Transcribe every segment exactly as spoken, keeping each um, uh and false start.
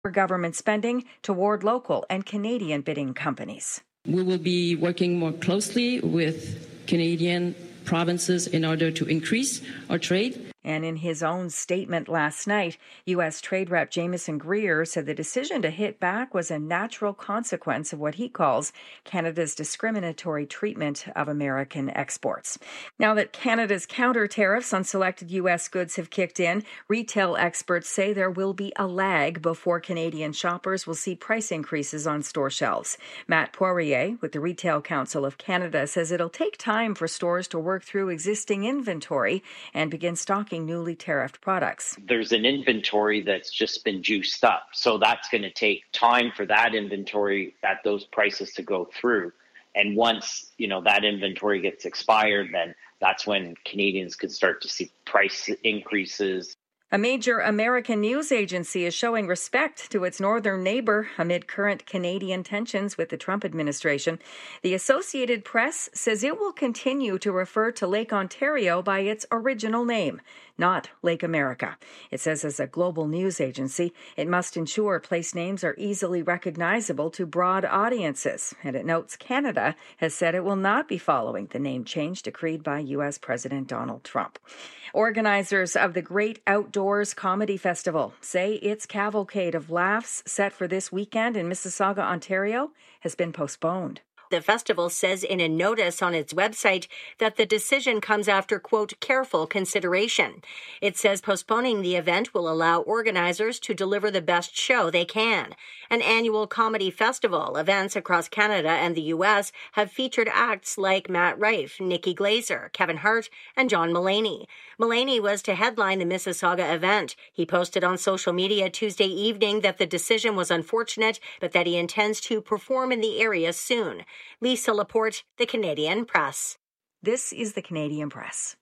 government spending toward local and Canadian bidding companies. We will be working more closely with Canadian provinces in order to increase our trade. And in his own statement last night, U S Trade Rep Jamieson Greer said the decision to hit back was a natural consequence of what he calls Canada's discriminatory treatment of American exports. Now that Canada's counter tariffs on selected U S goods have kicked in, retail experts say there will be a lag before Canadian shoppers will see price increases on store shelves. Matt Poirier with the Retail Council of Canada says it'll take time for stores to work through existing inventory and begin stocking newly tariffed products. There's an inventory that's just been juiced up. So that's going to take time for that inventory at those prices to go through. And once, you know, that inventory gets expired, then that's when Canadians could start to see price increases. A major American news agency is showing respect to its northern neighbor amid current Canadian tensions with the Trump administration. The Associated Press says it will continue to refer to Lake Ontario by its original name, not Lake America. It says as a global news agency, it must ensure place names are easily recognizable to broad audiences. And it notes Canada has said it will not be following the name change decreed by U S President Donald Trump. Organizers of the Great Outdoors Comedy Festival say its cavalcade of laughs set for this weekend in Mississauga, Ontario, has been postponed. The festival says in a notice on its website that the decision comes after, quote, careful consideration. It says postponing the event will allow organizers to deliver the best show they can. An annual comedy festival, events across Canada and the U S have featured acts like Matt Rife, Nikki Glazer, Kevin Hart, and John Mulaney. Mulaney was to headline the Mississauga event. He posted on social media Tuesday evening that the decision was unfortunate, but that he intends to perform in the area soon. Lisa Laporte, The Canadian Press. This is The Canadian Press.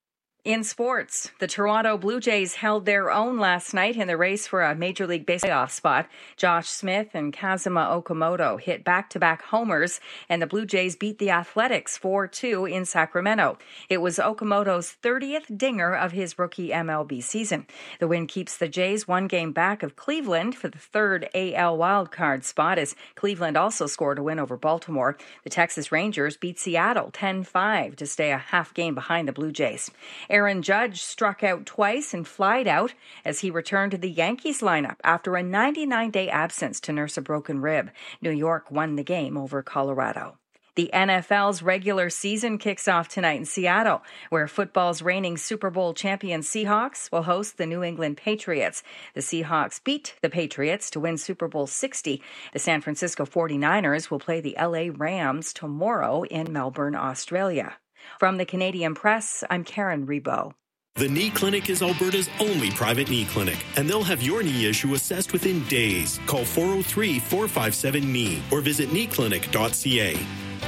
In sports, the Toronto Blue Jays held their own last night in the race for a Major League Baseball playoff spot. Josh Smith and Kazuma Okamoto hit back-to-back homers, and the Blue Jays beat the Athletics four two in Sacramento. It was Okamoto's thirtieth dinger of his rookie M L B season. The win keeps the Jays one game back of Cleveland for the third A L wildcard spot, as Cleveland also scored a win over Baltimore. The Texas Rangers beat Seattle ten five to stay a half game behind the Blue Jays. Aaron Judge struck out twice and flied out as he returned to the Yankees lineup after a ninety-nine day absence to nurse a broken rib. New York won the game over Colorado. The N F L's regular season kicks off tonight in Seattle, where football's reigning Super Bowl champion Seahawks will host the New England Patriots. The Seahawks beat the Patriots to win Super Bowl sixty. The San Francisco forty-niners will play the L A Rams tomorrow in Melbourne, Australia. From the Canadian Press, I'm Karen Rebo. The Knee Clinic is Alberta's only private knee clinic, and they'll have your knee issue assessed within days. Call four oh three, four five seven, K N E E or visit knee clinic dot c a.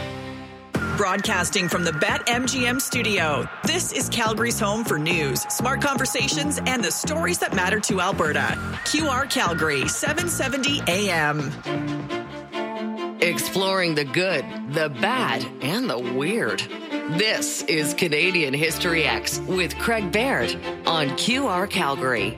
Broadcasting from the BetMGM studio, this is Calgary's home for news, smart conversations, and the stories that matter to Alberta. Q R Calgary, seven seventy A M. Exploring the good, the bad, and the weird. This is Canadian History X with Craig Baird on Q R Calgary.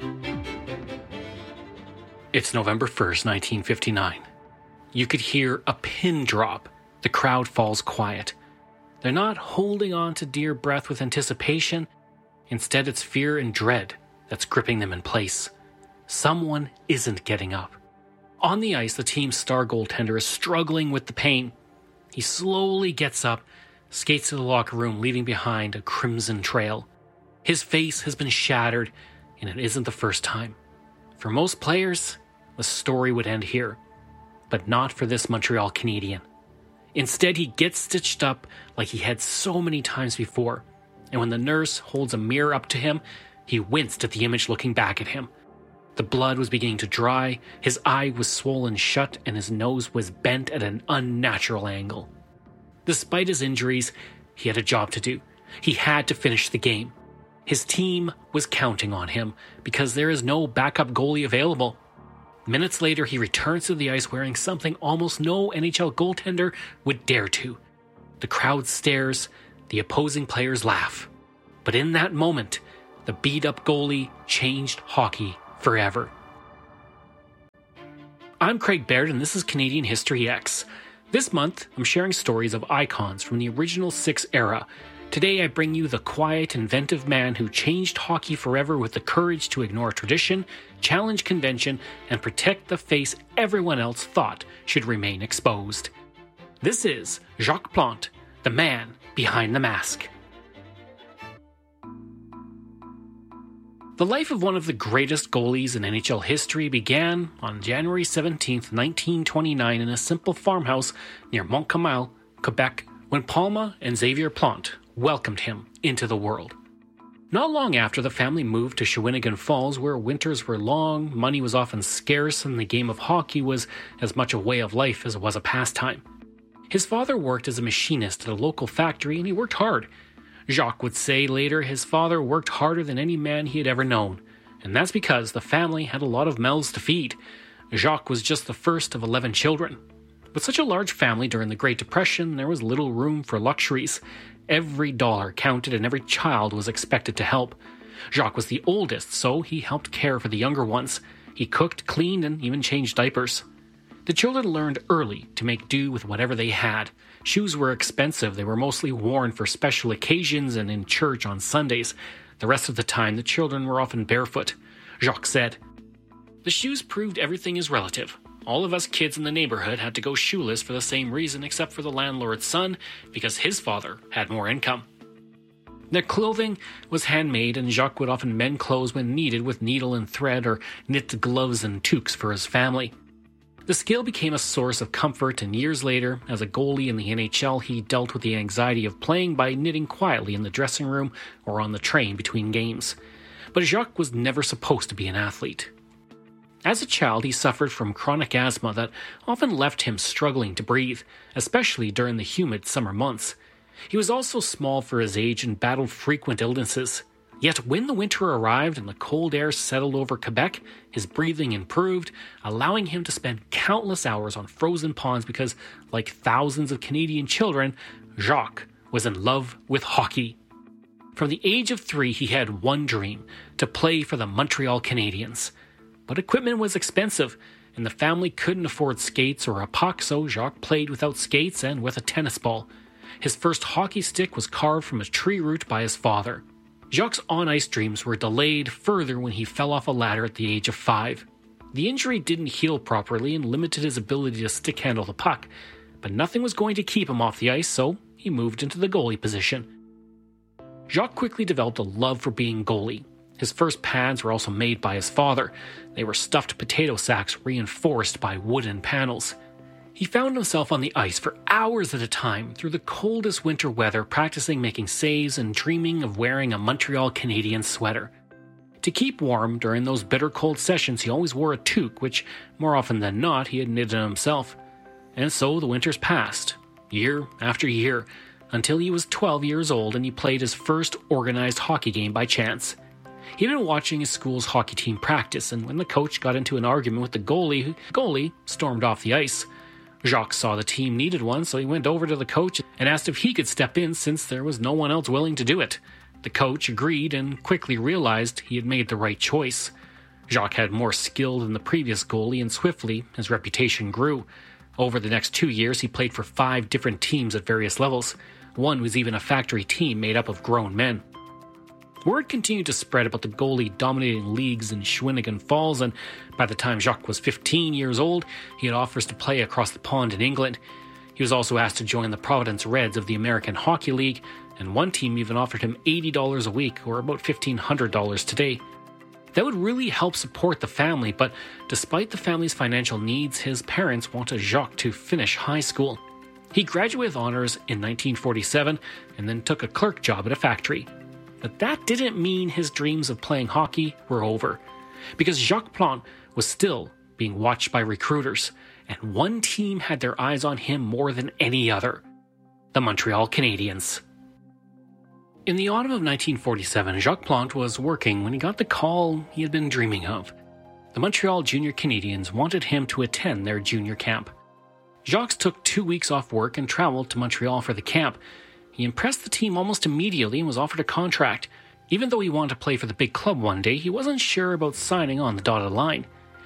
It's November first, nineteen fifty-nine. You could hear a pin drop. The crowd falls quiet. They're not holding on to dear breath with anticipation. Instead, it's fear and dread that's gripping them in place. Someone isn't getting up. On the ice, the team's star goaltender is struggling with the pain. He slowly gets up, skates to the locker room, leaving behind a crimson trail. His face has been shattered, and it isn't the first time. For most players, the story would end here, but not for this Montreal Canadian. Instead, he gets stitched up like he had so many times before, and when the nurse holds a mirror up to him, he winced at the image looking back at him. The blood was beginning to dry, his eye was swollen shut, and his nose was bent at an unnatural angle. Despite his injuries, he had a job to do. He had to finish the game. His team was counting on him because there is no backup goalie available. Minutes later, he returns to the ice wearing something almost no N H L goaltender would dare to. The crowd stares, the opposing players laugh. But in that moment, the beat-up goalie changed hockey forever. I'm Craig Baird, and this is Canadian History X. This month, I'm sharing stories of icons from the original Six era. Today, I bring you the quiet, inventive man who changed hockey forever with the courage to ignore tradition, challenge convention, and protect the face everyone else thought should remain exposed. This is Jacques Plante, the man behind the mask. The life of one of the greatest goalies in N H L history began on January seventeenth, nineteen twenty-nine in a simple farmhouse near Montcalm, Quebec, when Palma and Xavier Plante welcomed him into the world. Not long after, the family moved to Shawinigan Falls, where winters were long, money was often scarce, and the game of hockey was as much a way of life as it was a pastime. His father worked as a machinist at a local factory, and he worked hard. Jacques would say later his father worked harder than any man he had ever known, and that's because the family had a lot of mouths to feed. Jacques was just the first of eleven children. With such a large family during the Great Depression, there was little room for luxuries. Every dollar counted and every child was expected to help. Jacques was the oldest, so he helped care for the younger ones. He cooked, cleaned, and even changed diapers. The children learned early to make do with whatever they had. Shoes were expensive. They were mostly worn for special occasions and in church on Sundays. The rest of the time, the children were often barefoot. Jacques said, "The shoes proved everything is relative. All of us kids in the neighborhood had to go shoeless for the same reason except for the landlord's son, because his father had more income." Their clothing was handmade, and Jacques would often mend clothes when needed with needle and thread, or knit gloves and toques for his family. The skill became a source of comfort, and years later, as a goalie in the N H L, he dealt with the anxiety of playing by knitting quietly in the dressing room or on the train between games. But Jacques was never supposed to be an athlete. As a child, he suffered from chronic asthma that often left him struggling to breathe, especially during the humid summer months. He was also small for his age and battled frequent illnesses. Yet when the winter arrived and the cold air settled over Quebec, his breathing improved, allowing him to spend countless hours on frozen ponds because, like thousands of Canadian children, Jacques was in love with hockey. From the age of three, he had one dream: to play for the Montreal Canadiens. But equipment was expensive, and the family couldn't afford skates or a puck, so Jacques played without skates and with a tennis ball. His first hockey stick was carved from a tree root by his father. Jacques' on-ice dreams were delayed further when he fell off a ladder at the age of five. The injury didn't heal properly and limited his ability to stick-handle the puck, but nothing was going to keep him off the ice, so he moved into the goalie position. Jacques quickly developed a love for being goalie. His first pads were also made by his father. They were stuffed potato sacks reinforced by wooden panels. He found himself on the ice for hours at a time through the coldest winter weather, practicing making saves and dreaming of wearing a Montreal Canadiens sweater. To keep warm during those bitter cold sessions, he always wore a toque, which, more often than not, he had knitted himself. And so the winters passed, year after year, until he was twelve years old and he played his first organized hockey game by chance. He'd been watching his school's hockey team practice, and when the coach got into an argument with the goalie, the goalie stormed off the ice. Jacques saw the team needed one, so he went over to the coach and asked if he could step in since there was no one else willing to do it. The coach agreed and quickly realized he had made the right choice. Jacques had more skill than the previous goalie, and swiftly his reputation grew. Over the next two years, he played for five different teams at various levels. One was even a factory team made up of grown men. Word continued to spread about the goalie dominating leagues in Shawinigan Falls, and by the time Jacques was fifteen years old, he had offers to play across the pond in England. He was also asked to join the Providence Reds of the American Hockey League, and one team even offered him eighty dollars a week, or about fifteen hundred dollars today. That would really help support the family, but despite the family's financial needs, his parents wanted Jacques to finish high school. He graduated with honors in nineteen forty-seven, and then took a clerk job at a factory. But that didn't mean his dreams of playing hockey were over, because Jacques Plante was still being watched by recruiters, and one team had their eyes on him more than any other: the Montreal Canadiens. In the autumn of nineteen forty-seven, Jacques Plante was working when he got the call he had been dreaming of. The Montreal Junior Canadiens wanted him to attend their junior camp. Jacques took two weeks off work and traveled to Montreal for the camp. He impressed the team almost immediately and was offered a contract. Even though he wanted to play for the big club one day, he wasn't sure about signing on the dotted line.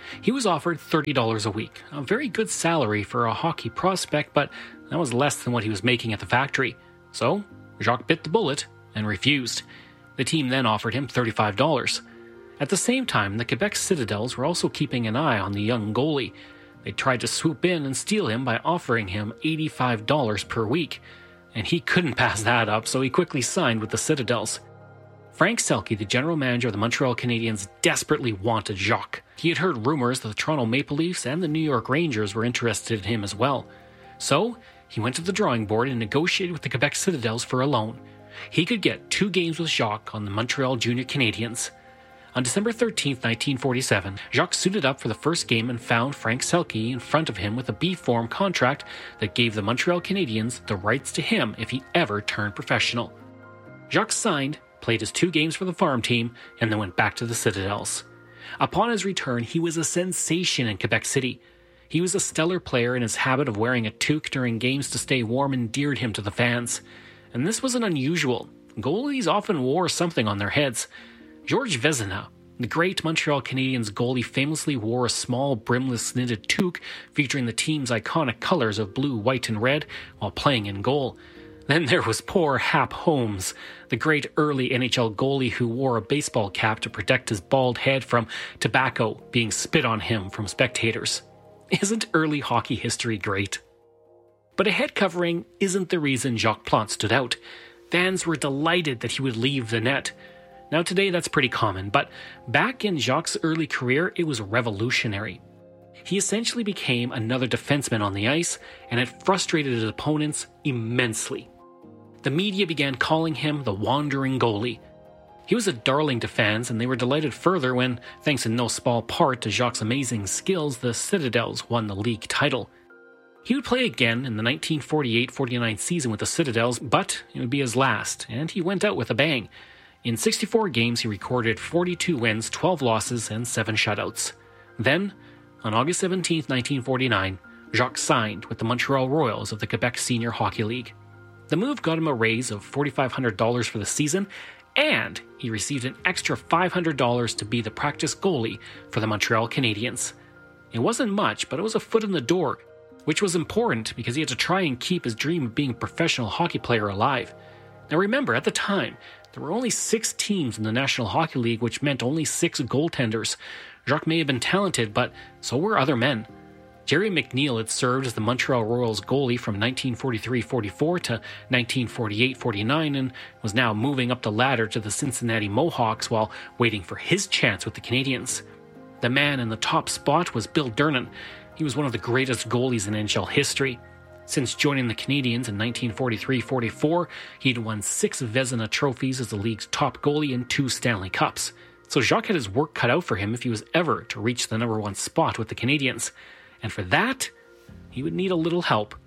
He was offered thirty dollars a week, a very good salary for a hockey prospect, but that was less than what he was making at the factory. So, Jacques bit the bullet and refused. The team then offered him thirty-five dollars. At the same time, the Quebec Citadels were also keeping an eye on the young goalie. They tried to swoop in and steal him by offering him eighty-five dollars per week, and he couldn't pass that up, so he quickly signed with the Citadels. Frank Selke, the general manager of the Montreal Canadiens, desperately wanted Jacques. He had heard rumors that the Toronto Maple Leafs and the New York Rangers were interested in him as well. So, he went to the drawing board and negotiated with the Quebec Citadels for a loan. He could get two games with Jacques on the Montreal Junior Canadiens. On December thirteenth, nineteen forty-seven, Jacques suited up for the first game and found Frank Selke in front of him with a B-form contract that gave the Montreal Canadiens the rights to him if he ever turned professional. Jacques signed, played his two games for the farm team, and then went back to the Citadels. Upon his return, he was a sensation in Quebec City. He was a stellar player, and his habit of wearing a toque during games to stay warm endeared him to the fans. And this wasn't unusual. Goalies often wore something on their heads. Georges Vezina, the great Montreal Canadiens goalie, famously wore a small brimless knitted toque featuring the team's iconic colors of blue, white, and red while playing in goal. Then there was poor Hap Holmes, the great early N H L goalie who wore a baseball cap to protect his bald head from tobacco being spit on him from spectators. Isn't early hockey history great? But a head covering isn't the reason Jacques Plante stood out. Fans were delighted that he would leave the net. Now today that's pretty common, but back in Jacques' early career it was revolutionary. He essentially became another defenseman on the ice, and it frustrated his opponents immensely. The media began calling him the wandering goalie. He was a darling to fans, and they were delighted further when, thanks in no small part to Jacques' amazing skills, the Citadels won the league title. He would play again in the nineteen forty-eight forty-nine season with the Citadels, but it would be his last, and he went out with a bang. In sixty-four games, he recorded forty-two wins, twelve losses, and seven shutouts. Then, on August seventeenth, nineteen forty-nine, Jacques signed with the Montreal Royals of the Quebec Senior Hockey League. The move got him a raise of four thousand five hundred dollars for the season, and he received an extra five hundred dollars to be the practice goalie for the Montreal Canadiens. It wasn't much, but it was a foot in the door, which was important because he had to try and keep his dream of being a professional hockey player alive. Now remember, at the time, there were only six teams in the National Hockey League, which meant only six goaltenders. Jacques may have been talented, but so were other men. Jerry McNeil had served as the Montreal Royals goalie from nineteen forty-three forty-four to nineteen forty-eight forty-nine and was now moving up the ladder to the Cincinnati Mohawks while waiting for his chance with the Canadiens. The man in the top spot was Bill Durnan. He was one of the greatest goalies in N H L history. Since joining the Canadiens in nineteen forty-three forty-four, he'd won six Vezina trophies as the league's top goalie and two Stanley Cups. So Jacques had his work cut out for him if he was ever to reach the number one spot with the Canadiens. And for that, he would need a little help.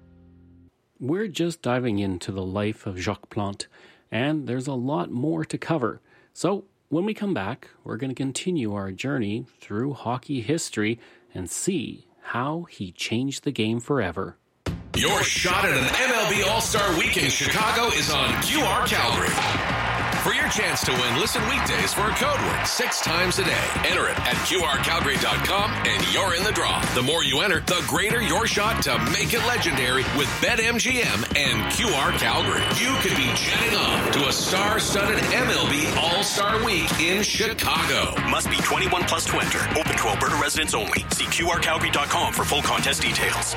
We're just diving into the life of Jacques Plante, and there's a lot more to cover. So when we come back, we're going to continue our journey through hockey history and see how he changed the game forever. Your shot at an M L B All-Star Week in Chicago is on Q R Calgary. For your chance to win, listen weekdays for a code word six times a day. Enter it at Q R Calgary dot com and you're in the draw. The more you enter, the greater your shot to make it legendary with BetMGM and Q R Calgary. You could be jetting off to a star-studded M L B All-Star Week in Chicago. Must be twenty-one plus to enter. Open to Alberta residents only. See Q R Calgary dot com for full contest details.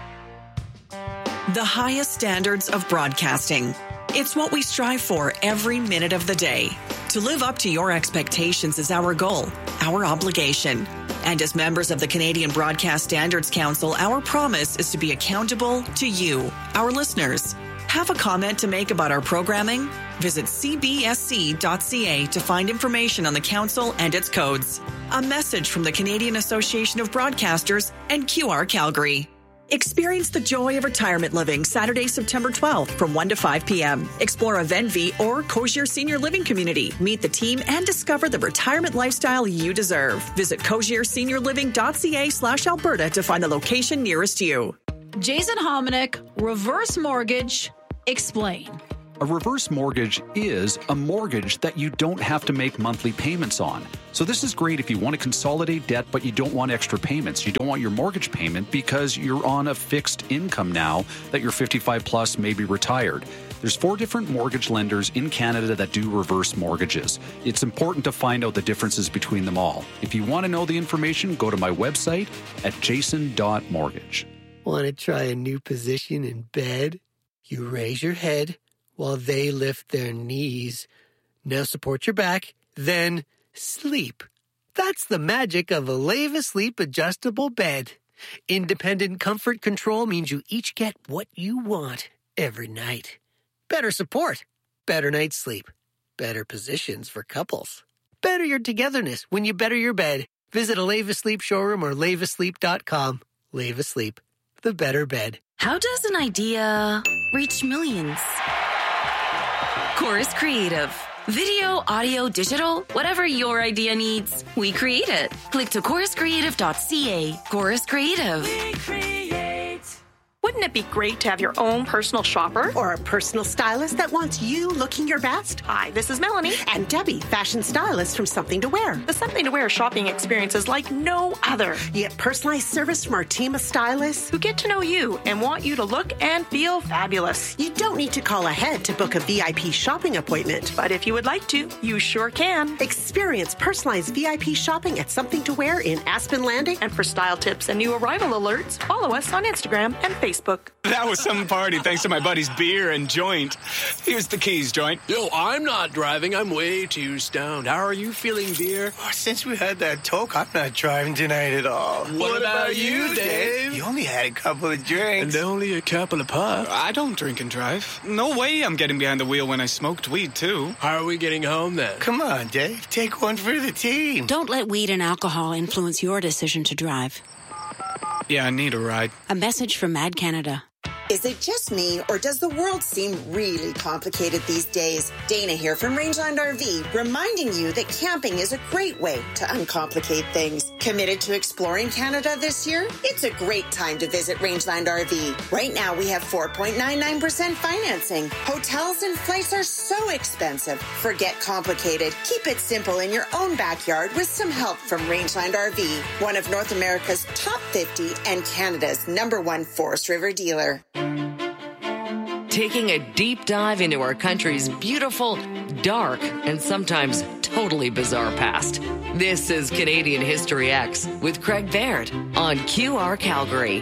The highest standards of broadcasting. It's what we strive for every minute of the day. To live up to your expectations is our goal, our obligation. And as members of the Canadian Broadcast Standards Council, our promise is to be accountable to you, our listeners. Have a comment to make about our programming? Visit c b s c dot c a to find information on the council and its codes. A message from the Canadian Association of Broadcasters and Q R Calgary. Experience the joy of retirement living Saturday, September twelfth from one to five p.m. Explore a Venvi or Cozier Senior Living Community. Meet the team and discover the retirement lifestyle you deserve. Visit cozier senior living dot c a slash Alberta to find the location nearest you. Jason Hominick, Reverse Mortgage, explain. A reverse mortgage is a mortgage that you don't have to make monthly payments on. So this is great if you want to consolidate debt, but you don't want extra payments. You don't want your mortgage payment because you're on a fixed income now that you're fifty-five plus, maybe retired. There's four different mortgage lenders in Canada that do reverse mortgages. It's important to find out the differences between them all. If you want to know the information, go to my website at jason dot mortgage. Want to try a new position in bed? You raise your head while they lift their knees. Now support your back, then sleep. That's the magic of a Leva Sleep adjustable bed. Independent comfort control means you each get what you want every night. Better support, better night's sleep, better positions for couples. Better your togetherness when you better your bed. Visit a Leva Sleep showroom or leva sleep dot com. Leva Sleep, the better bed. How does an idea reach millions? Chorus Creative. Video, audio, digital, whatever your idea needs, we create it. Click to chorus creative dot c a. Chorus Creative. We create. Wouldn't it be great to have your own personal shopper? Or a personal stylist that wants you looking your best? Hi, this is Melanie. And Debbie, fashion stylist from Something to Wear. The Something to Wear shopping experience is like no other. You get personalized service from our team of stylists who get to know you and want you to look and feel fabulous. You don't need to call ahead to book a V I P shopping appointment. But if you would like to, you sure can. Experience personalized V I P shopping at Something to Wear in Aspen Landing. And for style tips and new arrival alerts, follow us on Instagram and Facebook. That was some party thanks to my buddy's beer and joint. Here's the keys, joint. Yo, I'm not driving. I'm way too stoned. How are you feeling, beer? Oh, since we had that talk, I'm not driving tonight at all. What, what about, about you, Dave? You only had a couple of drinks. And only a couple of puffs. I don't drink and drive. No way I'm getting behind the wheel when I smoked weed, too. How are we getting home, then? Come on, Dave. Take one for the team. Don't let weed and alcohol influence your decision to drive. Yeah, I need a ride. A message from Mad Canada. Is it just me, or does the world seem really complicated these days? Dana here from Rangeland R V, reminding you that camping is a great way to uncomplicate things. Committed to exploring Canada this year? It's a great time to visit Rangeland R V. Right now, we have four point nine nine percent financing. Hotels and flights are so expensive. Forget complicated. Keep it simple in your own backyard with some help from Rangeland R V, one of North America's top fifty and Canada's number one Forest River dealer. Taking a deep dive into our country's beautiful, dark, and sometimes totally bizarre past. This is Canadian History X with Craig Baird on Q R Calgary.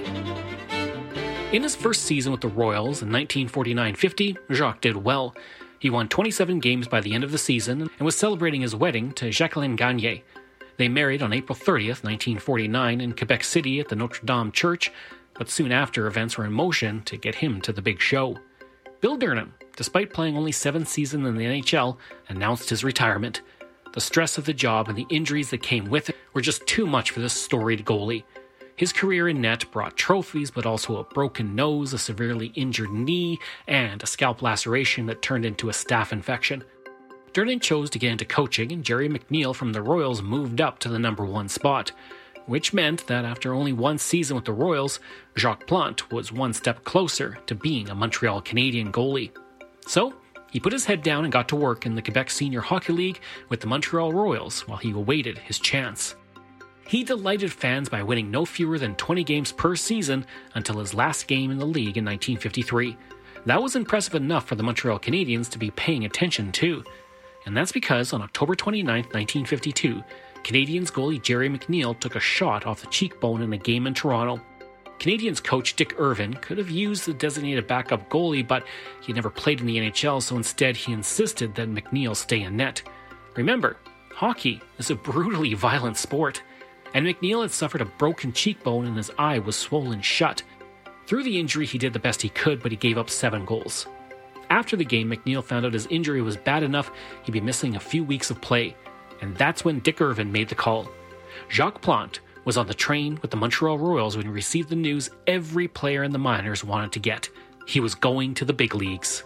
In his first season with the Royals in nineteen forty-nine fifty, Jacques did well. He won twenty-seven games by the end of the season and was celebrating his wedding to Jacqueline Gagné. They married on April thirtieth, nineteen forty-nine in Quebec City at the Notre Dame Church, but soon after events were in motion to get him to the big show. Bill Durham, despite playing only seven seasons in the N H L, announced his retirement. The stress of the job and the injuries that came with it were just too much for this storied goalie. His career in net brought trophies, but also a broken nose, a severely injured knee, and a scalp laceration that turned into a staph infection. Durham chose to get into coaching, and Jerry McNeil from the Royals moved up to the number one spot, which meant that after only one season with the Royals, Jacques Plante was one step closer to being a Montreal Canadian goalie. So, he put his head down and got to work in the Quebec Senior Hockey League with the Montreal Royals while he awaited his chance. He delighted fans by winning no fewer than twenty games per season until his last game in the league in nineteen fifty-three. That was impressive enough for the Montreal Canadiens to be paying attention to. And that's because on October twenty-ninth, nineteen fifty-two, Canadiens goalie Jerry McNeil took a shot off the cheekbone in a game in Toronto. Canadiens coach Dick Irvin could have used the designated backup goalie, but he never played in the N H L, so instead he insisted that McNeil stay in net. Remember, hockey is a brutally violent sport, and McNeil had suffered a broken cheekbone and his eye was swollen shut. Through the injury, he did the best he could, but he gave up seven goals. After the game, McNeil found out his injury was bad enough he'd be missing a few weeks of play. And that's when Dick Irvin made the call. Jacques Plante was on the train with the Montreal Royals when he received the news every player in the minors wanted to get. He was going to the big leagues.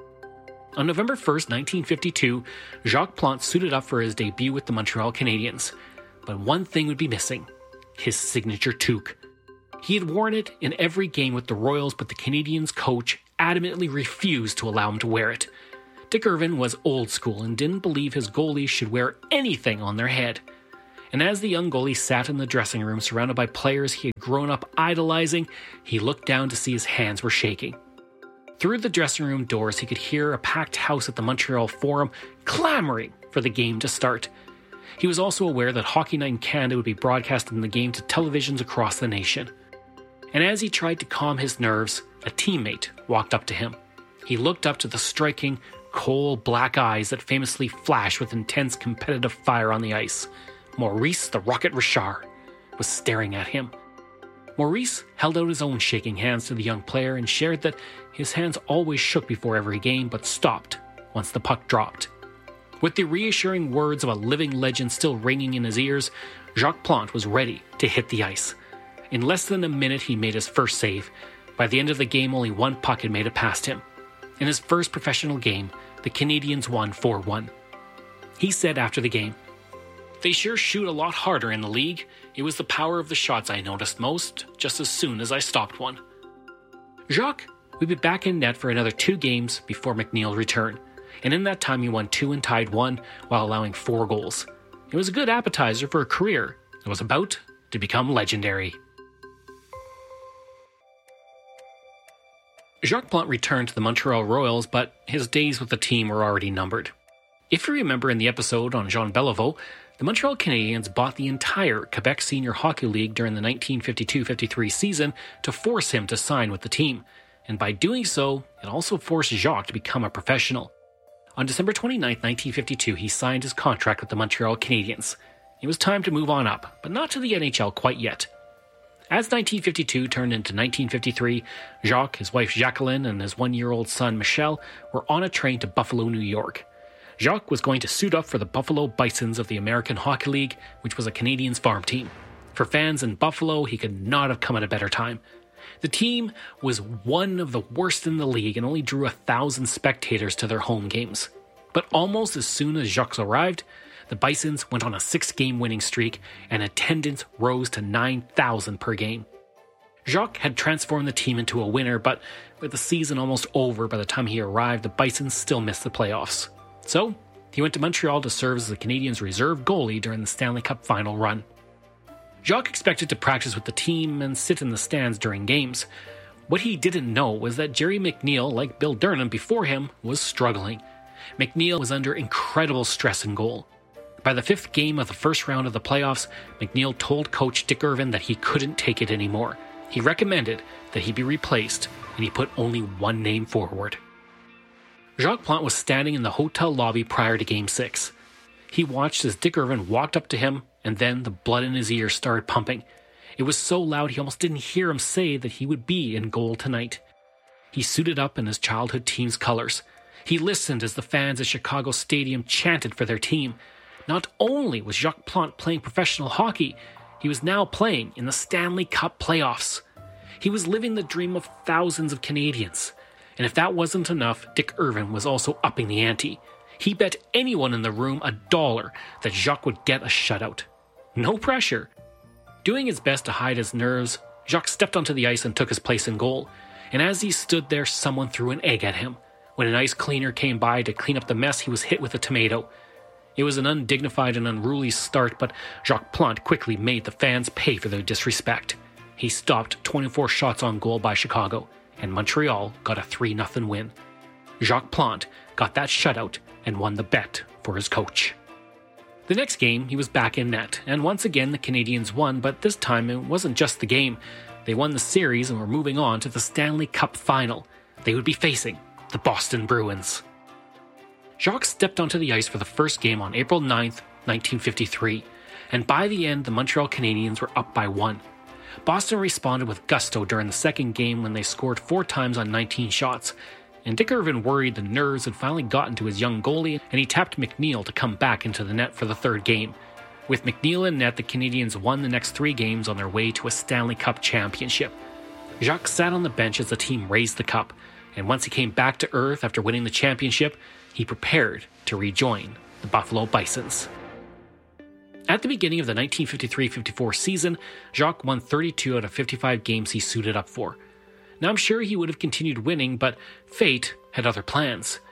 On November first, nineteen fifty-two, Jacques Plante suited up for his debut with the Montreal Canadiens. But one thing would be missing: his signature toque. He had worn it in every game with the Royals, but the Canadiens coach adamantly refused to allow him to wear it. Dick Irvin was old school and didn't believe his goalies should wear anything on their head. And as the young goalie sat in the dressing room surrounded by players he had grown up idolizing, he looked down to see his hands were shaking. Through the dressing room doors, he could hear a packed house at the Montreal Forum clamoring for the game to start. He was also aware that Hockey Night in Canada would be broadcasting the game to televisions across the nation. And as he tried to calm his nerves, a teammate walked up to him. He looked up to the striking, cold black eyes that famously flash with intense competitive fire on the ice. Maurice the Rocket Richard was staring at him. Maurice held out his own shaking hands to the young player and shared that his hands always shook before every game but stopped once the puck dropped. With the reassuring words of a living legend still ringing in his ears, Jacques Plante was ready to hit the ice. In less than a minute, he made his first save. By the end of the game, only one puck had made it past him. In his first professional game, the Canadiens won four one. He said after the game, "They sure shoot a lot harder in the league. It was the power of the shots I noticed most, just as soon as I stopped one." Jacques would be back in net for another two games before McNeil returned, and in that time he won two and tied one while allowing four goals. It was a good appetizer for a career that was about to become legendary. Jacques Plante returned to the Montreal Royals, but his days with the team were already numbered. If you remember in the episode on Jean Beliveau, the Montreal Canadiens bought the entire Quebec Senior Hockey League during the nineteen fifty-two fifty-three season to force him to sign with the team, and by doing so, it also forced Jacques to become a professional. On December twenty-ninth, nineteen fifty-two, he signed his contract with the Montreal Canadiens. It was time to move on up, but not to the N H L quite yet. As nineteen fifty-two turned into nineteen fifty-three, Jacques, his wife Jacqueline, and his one-year-old son Michel were on a train to Buffalo, New York. Jacques was going to suit up for the Buffalo Bisons of the American Hockey League, which was a Canadiens farm team. For fans in Buffalo, he could not have come at a better time. The team was one of the worst in the league and only drew a thousand spectators to their home games. But almost as soon as Jacques arrived, the Bisons went on a six-game winning streak and attendance rose to nine thousand per game. Jacques had transformed the team into a winner, but with the season almost over by the time he arrived, the Bisons still missed the playoffs. So, he went to Montreal to serve as the Canadiens' reserve goalie during the Stanley Cup final run. Jacques expected to practice with the team and sit in the stands during games. What he didn't know was that Jerry McNeil, like Bill Durham before him, was struggling. McNeil was under incredible stress in goal. By the fifth game of the first round of the playoffs, McNeil told coach Dick Irvin that he couldn't take it anymore. He recommended that he be replaced, and he put only one name forward. Jacques Plante was standing in the hotel lobby prior to Game six. He watched as Dick Irvin walked up to him, and then the blood in his ears started pumping. It was so loud he almost didn't hear him say that he would be in goal tonight. He suited up in his childhood team's colors. He listened as the fans at Chicago Stadium chanted for their team. Not only was Jacques Plante playing professional hockey, he was now playing in the Stanley Cup playoffs. He was living the dream of thousands of Canadians. And if that wasn't enough, Dick Irvin was also upping the ante. He bet anyone in the room a dollar that Jacques would get a shutout. No pressure. Doing his best to hide his nerves, Jacques stepped onto the ice and took his place in goal. And as he stood there, someone threw an egg at him. When an ice cleaner came by to clean up the mess, he was hit with a tomato. It was an undignified and unruly start, but Jacques Plante quickly made the fans pay for their disrespect. He stopped twenty-four shots on goal by Chicago, and Montreal got a three nothing win. Jacques Plante got that shutout and won the bet for his coach. The next game, he was back in net, and once again the Canadiens won, but this time it wasn't just the game. They won the series and were moving on to the Stanley Cup final. They would be facing the Boston Bruins. Jacques stepped onto the ice for the first game on April ninth, nineteen fifty-three, and by the end the Montreal Canadiens were up by one. Boston responded with gusto during the second game when they scored four times on nineteen shots, and Dick Irvin worried the nerves had finally gotten to his young goalie, and he tapped McNeil to come back into the net for the third game. With McNeil in net, the Canadiens won the next three games on their way to a Stanley Cup championship. Jacques sat on the bench as the team raised the cup, and once he came back to earth after winning the championship, he prepared to rejoin the Buffalo Bisons. At the beginning of the nineteen fifty-three fifty-four season, Jacques won thirty-two out of fifty-five games he suited up for. Now I'm sure he would have continued winning, but fate had other plans.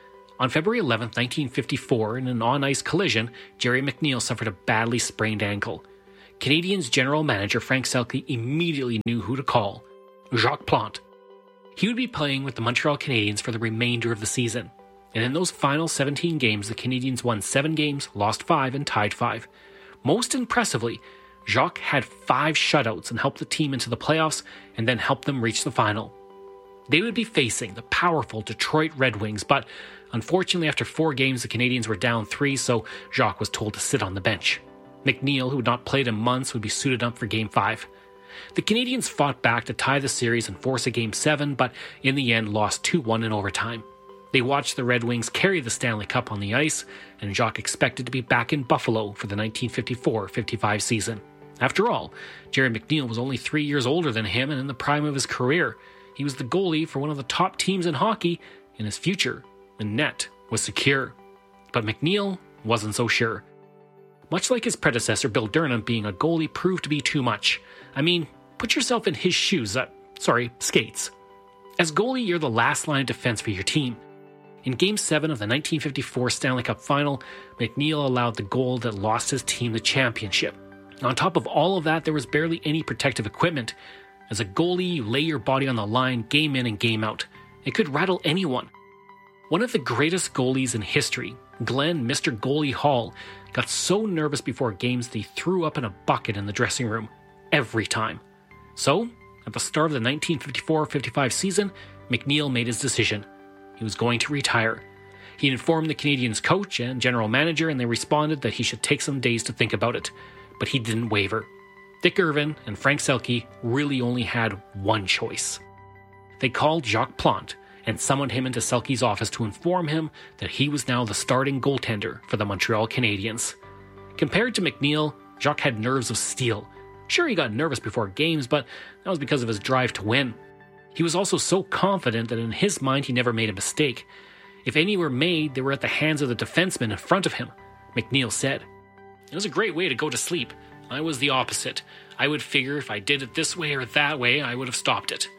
On February eleventh, nineteen fifty-four, in an on-ice collision, Jerry McNeil suffered a badly sprained ankle. Canadiens general manager Frank Selke immediately knew who to call: Jacques Plante. He would be playing with the Montreal Canadiens for the remainder of the season. And in those final seventeen games, the Canadiens won seven games, lost five, and tied five. Most impressively, Jacques had five shutouts and helped the team into the playoffs and then helped them reach the final. They would be facing the powerful Detroit Red Wings, but unfortunately after four games the Canadiens were down three, so Jacques was told to sit on the bench. McNeil, who had not played in months, would be suited up for Game five. The Canadiens fought back to tie the series and force a Game seven, but in the end lost two one in overtime. They watched the Red Wings carry the Stanley Cup on the ice, and Jacques expected to be back in Buffalo for the nineteen fifty-four fifty-five season. After all, Jerry McNeil was only three years older than him and in the prime of his career. He was the goalie for one of the top teams in hockey, and his future in net was secure. But McNeil wasn't so sure. Much like his predecessor Bill Durham, being a goalie proved to be too much. I mean, put yourself in his shoes, uh, sorry, skates. As goalie, you're the last line of defense for your team. In Game seven of the nineteen fifty-four Stanley Cup Final, McNeil allowed the goal that lost his team the championship. On top of all of that, there was barely any protective equipment. As a goalie, you lay your body on the line game in and game out. It could rattle anyone. One of the greatest goalies in history, Glenn Mister Goalie Hall, got so nervous before games that he threw up in a bucket in the dressing room. Every time. So, at the start of the nineteen fifty-four fifty-five season, McNeil made his decision. He was going to retire. He informed the Canadiens coach and general manager, and they responded that he should take some days to think about it. But he didn't waver. Dick Irvin and Frank Selke really only had one choice. They called Jacques Plante and summoned him into Selke's office to inform him that he was now the starting goaltender for the Montreal Canadiens. Compared to McNeil, Jacques had nerves of steel. Sure, he got nervous before games, but that was because of his drive to win. He was also so confident that in his mind he never made a mistake. If any were made, they were at the hands of the defenseman in front of him, McNeil said. It was a great way to go to sleep. I was the opposite. I would figure if I did it this way or that way, I would have stopped it.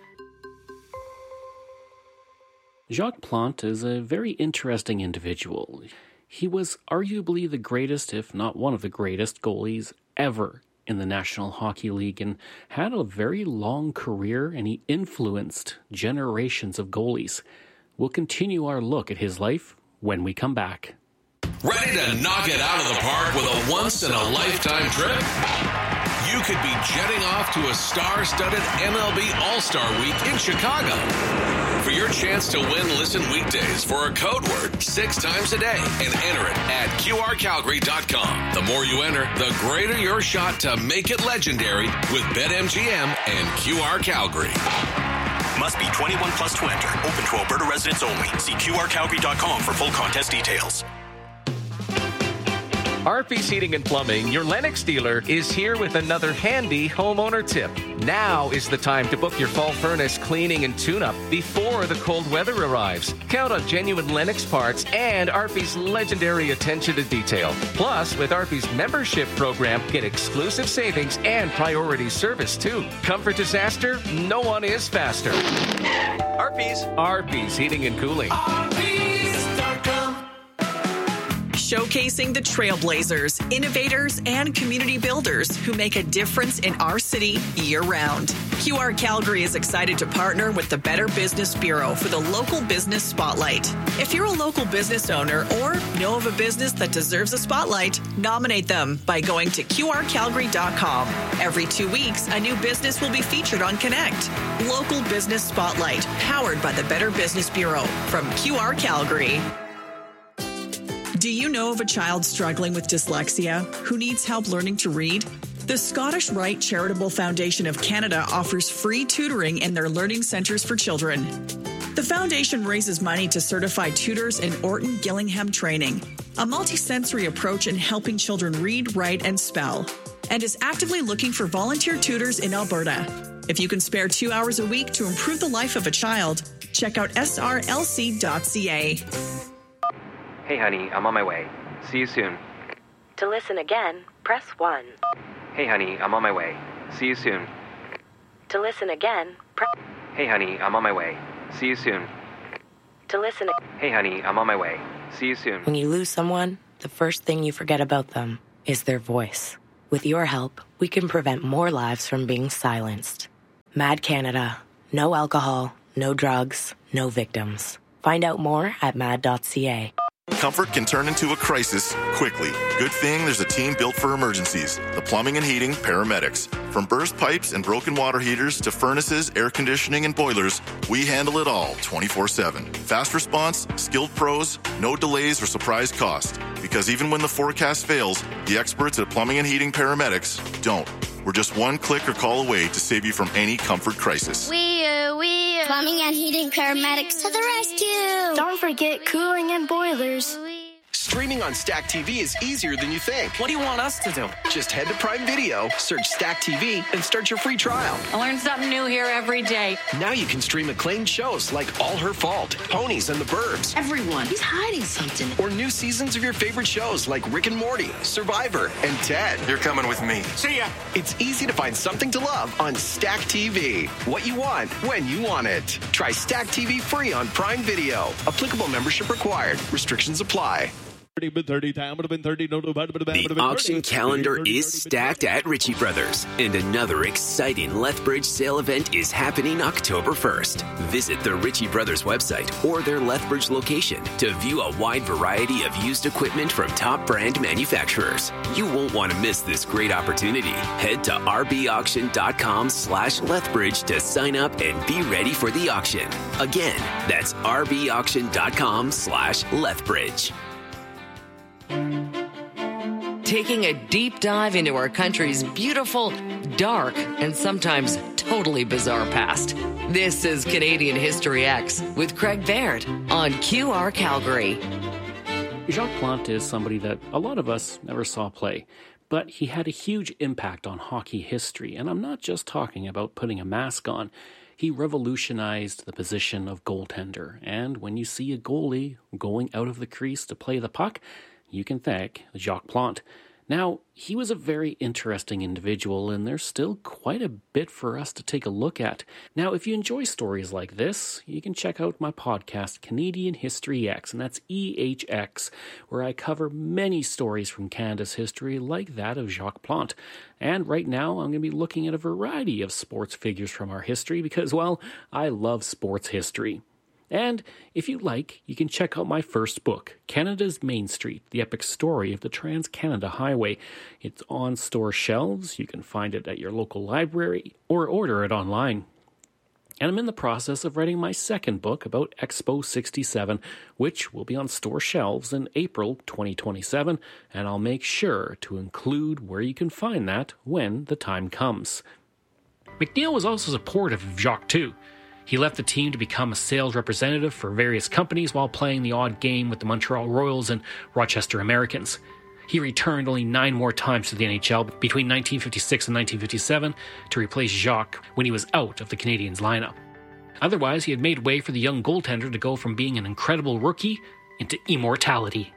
Jacques Plante is a very interesting individual. He was arguably the greatest, if not one of the greatest, goalies ever in the National Hockey League and had a very long career, and he influenced generations of goalies. We'll continue our look at his life when we come back. Ready to knock it out of the park with a once-in-a-lifetime trip? You could be jetting off to a star-studded M L B All-Star Week in Chicago. For your chance to win, listen weekdays for a code word six times a day and enter it at Q R Calgary dot com. The more you enter, the greater your shot to make it legendary with BetMGM and Q R Calgary. Must be twenty-one plus to enter. Open to Alberta residents only. See Q R Calgary dot com for full contest details. R P's Heating and Plumbing, your Lennox dealer, is here with another handy homeowner tip. Now is the time to book your fall furnace cleaning and tune-up before the cold weather arrives. Count on genuine Lennox parts and R P's legendary attention to detail. Plus, with R P's membership program, get exclusive savings and priority service, too. Comfort disaster? No one is faster. R P's. R P's Heating and Cooling. R P's dot com. Showcasing the trailblazers, innovators, and community builders who make a difference in our city year-round. Q R Calgary is excited to partner with the Better Business Bureau for the Local Business Spotlight. If you're a local business owner or know of a business that deserves a spotlight, nominate them by going to Q R Calgary dot com. Every two weeks, a new business will be featured on Connect. Local Business Spotlight, powered by the Better Business Bureau from Q R Calgary. Do you know of a child struggling with dyslexia who needs help learning to read? The Scottish Rite Charitable Foundation of Canada offers free tutoring in their learning centres for children. The foundation raises money to certify tutors in Orton Gillingham training, a multisensory approach in helping children read, write, and spell, and is actively looking for volunteer tutors in Alberta. If you can spare two hours a week to improve the life of a child, check out S R L C dot C A. Hey honey, I'm on my way. See you soon. To listen again, press one. Hey honey, I'm on my way. See you soon. To listen again, press... Hey honey, I'm on my way. See you soon. to listen. Hey, honey, I'm on my way. See you soon. When you lose someone, the first thing you forget about them is their voice. With your help, we can prevent more lives from being silenced. Mad Canada. No alcohol, no drugs, no victims. Find out more at mad dot c a. Comfort can turn into a crisis quickly. Good thing there's a team built for emergencies. The Plumbing and Heating Paramedics. From burst pipes and broken water heaters to furnaces, air conditioning, and boilers, we handle it all twenty-four seven. Fast response, skilled pros, no delays or surprise cost. Because even when the forecast fails, the experts at Plumbing and Heating Paramedics don't. We're just one click or call away to save you from any comfort crisis. We, uh, we, uh, Plumbing and Heating Paramedics to the rescue. Don't forget cooling and boilers. Streaming on Stack T V is easier than you think. What do you want us to do? Just head to Prime Video, search Stack T V, and start your free trial. I learn something new here every day. Now you can stream acclaimed shows like All Her Fault, Ponies and the Burbs. Everyone, he's hiding something. Or new seasons of your favorite shows like Rick and Morty, Survivor, and Ted. You're coming with me. See ya. It's easy to find something to love on Stack T V. What you want, when you want it. Try Stack T V free on Prime Video. Applicable membership required. Restrictions apply. The auction calendar is stacked at Ritchie Brothers, and another exciting Lethbridge sale event is happening October first. Visit the Ritchie Brothers website or their Lethbridge location to view a wide variety of used equipment from top brand manufacturers. You won't want to miss this great opportunity. Head to rbauction.com slash Lethbridge to sign up and be ready for the auction. Again, that's rbauction.com slash Lethbridge. Taking a deep dive into our country's beautiful, dark, and sometimes totally bizarre past. This is Canadian History X with Craig Baird on Q R Calgary. Jacques Plante is somebody that a lot of us never saw play, but he had a huge impact on hockey history, and I'm not just talking about putting a mask on. He revolutionized the position of goaltender, and when you see a goalie going out of the crease to play the puck, you can thank Jacques Plante. Now, he was a very interesting individual, and there's still quite a bit for us to take a look at. Now, if you enjoy stories like this, you can check out my podcast, Canadian History X, and that's E H X, where I cover many stories from Canada's history like that of Jacques Plante. And right now, I'm going to be looking at a variety of sports figures from our history because, well, I love sports history. And if you like, you can check out my first book, Canada's Main Street, the epic story of the Trans-Canada Highway. It's on store shelves. You can find it at your local library or order it online. And I'm in the process of writing my second book about Expo sixty-seven, which will be on store shelves in April twenty twenty-seven, and I'll make sure to include where you can find that when the time comes. McNeil was also supportive of Jacques too. He left the team to become a sales representative for various companies while playing the odd game with the Montreal Royals and Rochester Americans. He returned only nine more times to the N H L between nineteen fifty-six and nineteen fifty-seven to replace Jacques when he was out of the Canadiens lineup. Otherwise, he had made way for the young goaltender to go from being an incredible rookie into immortality.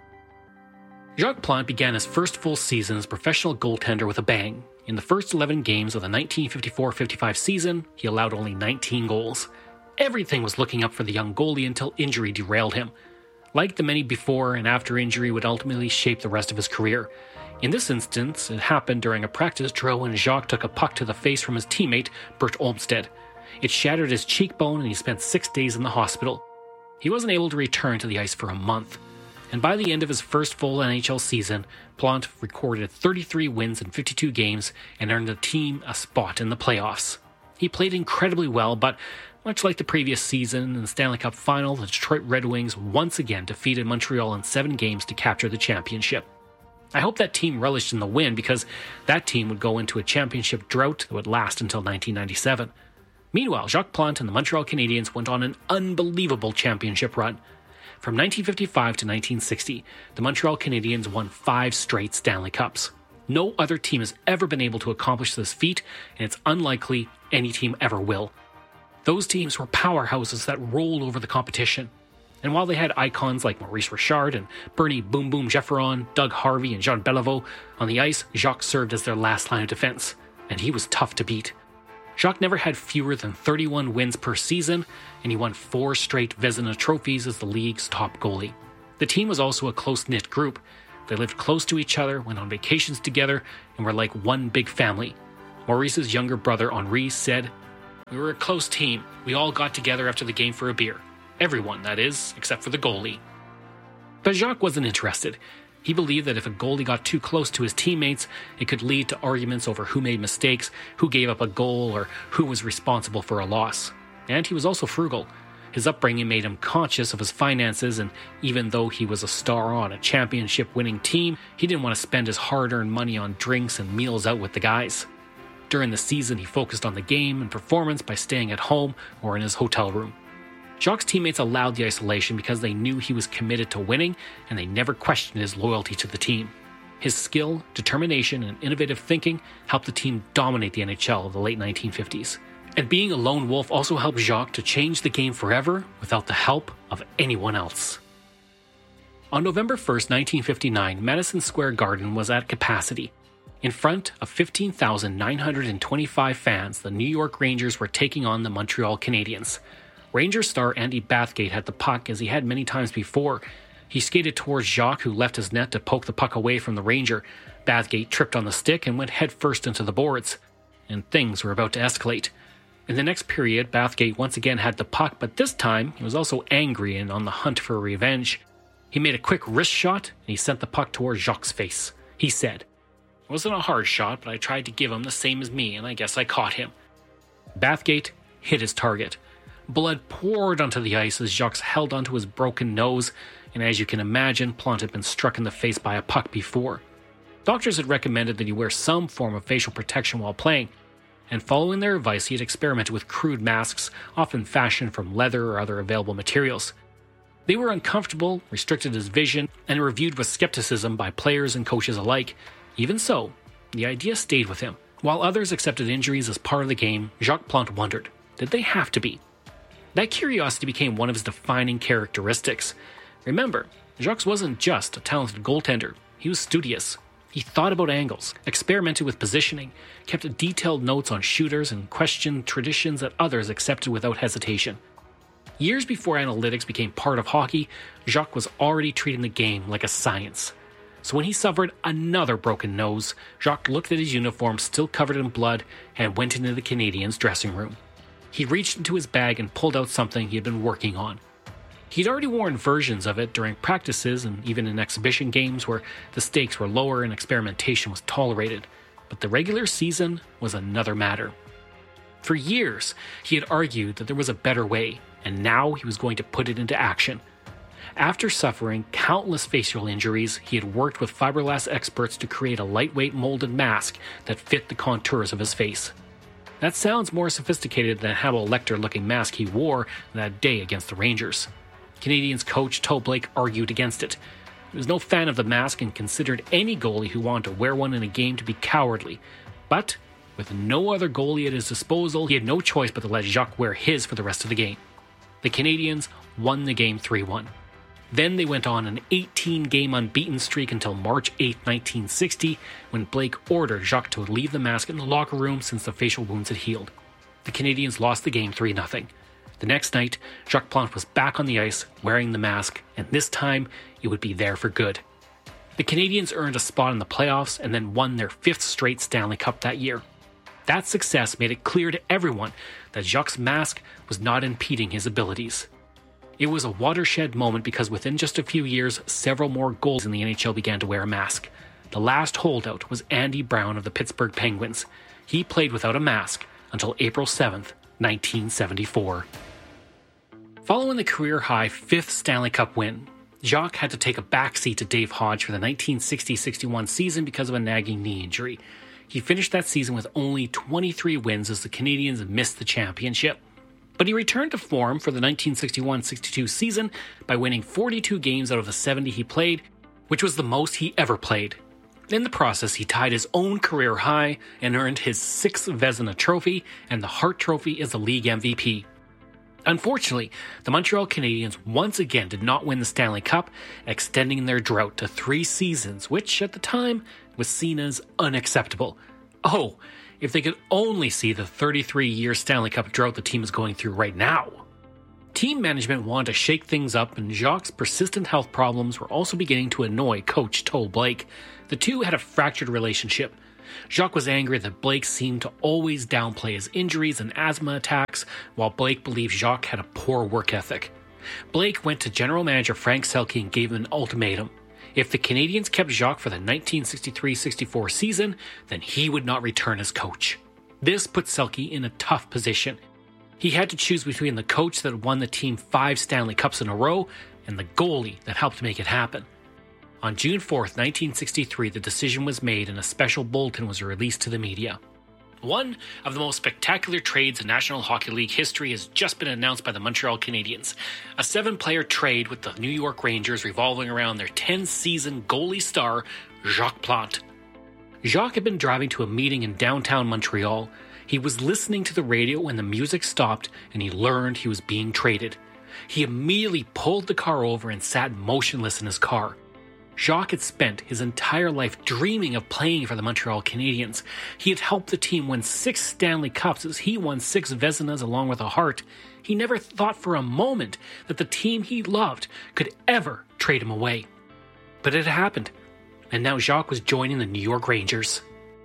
Jacques Plante began his first full season as professional goaltender with a bang. In the first eleven games of the nineteen fifty-four fifty-five season, he allowed only nineteen goals. Everything was looking up for the young goalie until injury derailed him. Like the many before and after injury would ultimately shape the rest of his career. In this instance, it happened during a practice drill when Jacques took a puck to the face from his teammate, Bert Olmsted. It shattered his cheekbone and he spent six days in the hospital. He wasn't able to return to the ice for a month. And by the end of his first full N H L season, Plante recorded thirty-three wins in fifty-two games and earned the team a spot in the playoffs. He played incredibly well, but much like the previous season in the Stanley Cup Final, the Detroit Red Wings once again defeated Montreal in seven games to capture the championship. I hope that team relished in the win because that team would go into a championship drought that would last until nineteen ninety-seven. Meanwhile, Jacques Plante and the Montreal Canadiens went on an unbelievable championship run. From nineteen fifty-five to nineteen sixty, the Montreal Canadiens won five straight Stanley Cups. No other team has ever been able to accomplish this feat, and it's unlikely any team ever will. Those teams were powerhouses that rolled over the competition. And while they had icons like Maurice Richard and Bernie Boom Boom Gefferon, Doug Harvey and Jean Beliveau on the ice, Jacques served as their last line of defense, and he was tough to beat. Jacques never had fewer than thirty-one wins per season, and he won four straight Vezina trophies as the league's top goalie. The team was also a close-knit group. They lived close to each other, went on vacations together, and were like one big family. Maurice's younger brother Henri said, "We were a close team. We all got together after the game for a beer. Everyone, that is, except for the goalie." But Jacques wasn't interested. He believed that if a goalie got too close to his teammates, it could lead to arguments over who made mistakes, who gave up a goal, or who was responsible for a loss. And he was also frugal. His upbringing made him conscious of his finances, and even though he was a star on a championship-winning team, he didn't want to spend his hard-earned money on drinks and meals out with the guys. During the season, he focused on the game and performance by staying at home or in his hotel room. Jacques' teammates allowed the isolation because they knew he was committed to winning, and they never questioned his loyalty to the team. His skill, determination, and innovative thinking helped the team dominate the N H L of the late nineteen fifties. And being a lone wolf also helped Jacques to change the game forever without the help of anyone else. On November first, nineteen fifty-nine, Madison Square Garden was at capacity. In front of fifteen thousand nine hundred twenty-five fans, the New York Rangers were taking on the Montreal Canadiens. Rangers star Andy Bathgate had the puck as he had many times before. He skated towards Jacques, who left his net to poke the puck away from the Ranger. Bathgate tripped on the stick and went headfirst into the boards. And things were about to escalate. In the next period, Bathgate once again had the puck, but this time he was also angry and on the hunt for revenge. He made a quick wrist shot, and he sent the puck towards Jacques' face. He said, "It wasn't a hard shot, but I tried to give him the same as me, and I guess I caught him." Bathgate hit his target. Blood poured onto the ice as Jacques held onto his broken nose, and as you can imagine, Plante had been struck in the face by a puck before. Doctors had recommended that he wear some form of facial protection while playing, and following their advice, he had experimented with crude masks, often fashioned from leather or other available materials. They were uncomfortable, restricted his vision, and were viewed with skepticism by players and coaches alike. Even so, the idea stayed with him. While others accepted injuries as part of the game, Jacques Plante wondered, did they have to be? That curiosity became one of his defining characteristics. Remember, Jacques wasn't just a talented goaltender. He was studious. He thought about angles, experimented with positioning, kept detailed notes on shooters, and questioned traditions that others accepted without hesitation. Years before analytics became part of hockey, Jacques was already treating the game like a science. So when he suffered another broken nose, Jacques looked at his uniform still covered in blood and went into the Canadiens' dressing room. He reached into his bag and pulled out something he had been working on. He'd already worn versions of it during practices and even in exhibition games where the stakes were lower and experimentation was tolerated. But the regular season was another matter. For years, he had argued that there was a better way, and now he was going to put it into action. After suffering countless facial injuries, he had worked with fiberglass experts to create a lightweight molded mask that fit the contours of his face. That sounds more sophisticated than the Hannibal Lecter-looking mask he wore that day against the Rangers. Canadiens coach Toe Blake argued against it. He was no fan of the mask and considered any goalie who wanted to wear one in a game to be cowardly. But, with no other goalie at his disposal, he had no choice but to let Jacques wear his for the rest of the game. The Canadiens won the game three one. Then they went on an eighteen-game unbeaten streak until March eighth, nineteen sixty, when Blake ordered Jacques to leave the mask in the locker room since the facial wounds had healed. The Canadiens lost the game three nothing. The next night, Jacques Plante was back on the ice, wearing the mask, and this time, it would be there for good. The Canadiens earned a spot in the playoffs and then won their fifth straight Stanley Cup that year. That success made it clear to everyone that Jacques' mask was not impeding his abilities. It was a watershed moment because within just a few years, several more goals in the N H L began to wear a mask. The last holdout was Andy Brown of the Pittsburgh Penguins. He played without a mask until April seventh, nineteen seventy-four. Following the career-high fifth Stanley Cup win, Jacques had to take a backseat to Dave Hodge for the nineteen sixty sixty-one season because of a nagging knee injury. He finished that season with only twenty-three wins as the Canadiens missed the championship. But he returned to form for the nineteen sixty-one sixty-two season by winning forty-two games out of the seventy he played, which was the most he ever played. In the process, he tied his own career high and earned his sixth Vezina trophy and the Hart Trophy as the league M V P. Unfortunately, the Montreal Canadiens once again did not win the Stanley Cup, extending their drought to three seasons, which at the time was seen as unacceptable. Oh, If they could only see the thirty-three-year Stanley Cup drought the team is going through right now. Team management wanted to shake things up, and Jacques' persistent health problems were also beginning to annoy coach Toe Blake. The two had a fractured relationship. Jacques was angry that Blake seemed to always downplay his injuries and asthma attacks, while Blake believed Jacques had a poor work ethic. Blake went to general manager Frank Selke and gave him an ultimatum. If the Canadiens kept Jacques for the nineteen sixty-three sixty-four season, then he would not return as coach. This put Selke in a tough position. He had to choose between the coach that won the team five Stanley Cups in a row and the goalie that helped make it happen. On June fourth, nineteen sixty-three, the decision was made and a special bulletin was released to the media. One of the most spectacular trades in National Hockey League history has just been announced by the Montreal Canadiens. A seven-player trade with the New York Rangers revolving around their ten-season goalie star, Jacques Plante. Jacques had been driving to a meeting in downtown Montreal. He was listening to the radio when the music stopped and he learned he was being traded. He immediately pulled the car over and sat motionless in his car. Jacques had spent his entire life dreaming of playing for the Montreal Canadiens. He had helped the team win six Stanley Cups as he won six Vezinas along with a Hart. He never thought for a moment that the team he loved could ever trade him away. But it had happened, and now Jacques was joining the New York Rangers.